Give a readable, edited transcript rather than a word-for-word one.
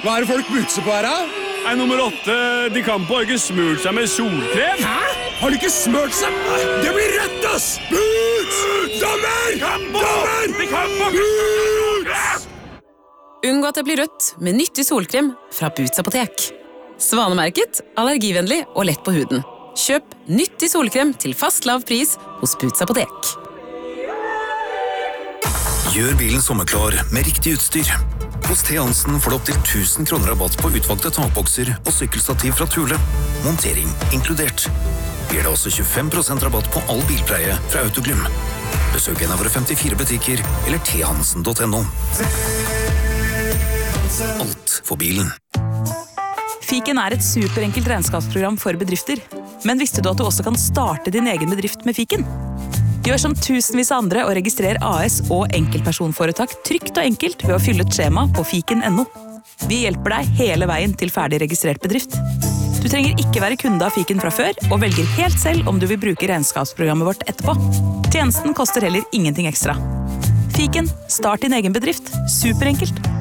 Hva det folk bruker seg på her, da? Nummer 8, de Campo har ikke smurt seg med solkrem. Hæ? Har de ikke smørt seg? Det blir rett, ass! Boots! Dommer! Dommer! De Campo! Boots! Unngå at det blir rødt med nyttig solkrem fra Boots apotek. Svanemerket, allergivennlig og lett på huden. Kjøp nyttig solkrem til fast lav pris hos Boots apotek. Gjør bilen sommerklar med riktig utstyr. Hos T. Hansen får du opp til 1000 kroner rabatt på utvalgte takbokser og sykkelstativ fra Thule. Montering inkludert. Gir det også 25% rabatt på all bilpleie fra Autoglym. Besøk en av våre 54 butikker eller thansen.no. Alt for bilen. Fiken et superenkelt regnskapsprogram for bedrifter. Men visste du at du også kan starte din egen bedrift med Fiken? Gjør som tusenvis av andre og registrer AS og enkeltpersonforetak trygt og enkelt ved å fylle et skjema på fiken.no. Vi hjelper deg hele veien til ferdig registrert bedrift. Du trenger ikke være kunde av Fiken fra før, og velger helt selv om du vil bruke regnskapsprogrammet vårt etterpå. Tjenesten koster heller ingenting ekstra. Fiken, start din egen bedrift. Superenkelt.